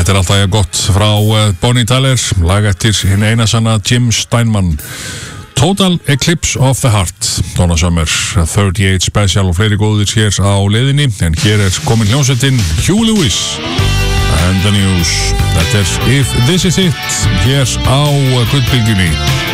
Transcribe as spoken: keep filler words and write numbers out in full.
Þetta er alltaf gott frá Bonnie Tyler, lag eftir hinn eina sanna Jim Steinman. Total Eclipse of the Heart, Donna Summer, thirty-eight Special og fleiri góðir hér á leiðinni. En hér er komin hljómsveitin Huey Lewis and the News. Þetta er If This Is It, hér á Gullbylgjunni.